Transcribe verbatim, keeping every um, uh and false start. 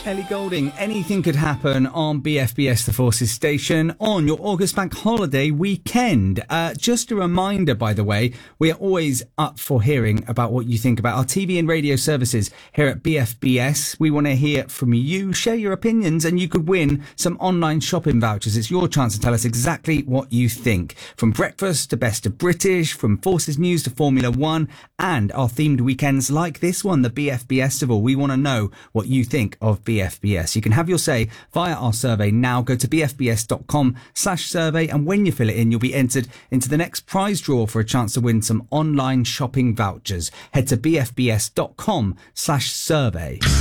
Ellie Goulding, anything could happen on B F B S The Forces station on your August bank holiday weekend. Uh, just a reminder, by the way, we are always up for hearing about what you think about our T V and radio services here at B F B S. We want to hear from you, share your opinions, and you could win some online shopping vouchers. It's your chance to tell us exactly what you think. From breakfast to best of British, from Forces News to Formula One, and our themed weekends like this one, the B F B S Festival. We want to know what you think of B F B S. You can have your say via our survey now. Go to bfbs.com slash survey, and when you fill it in, you'll be entered into the next prize draw for a chance to win some online shopping vouchers. Head to bfbs.com slash survey.